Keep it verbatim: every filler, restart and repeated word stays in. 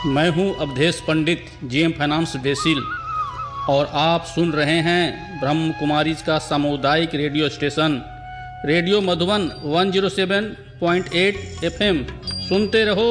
मैं हूं अवधेश पंडित, GM finance BECIL, और आप सुन रहे हैं ब्रह्म कुमारीज का सामुदायिक रेडियो स्टेशन रेडियो मधुबन एक सौ सात पॉइंट आठ एफएम। सुनते रहो,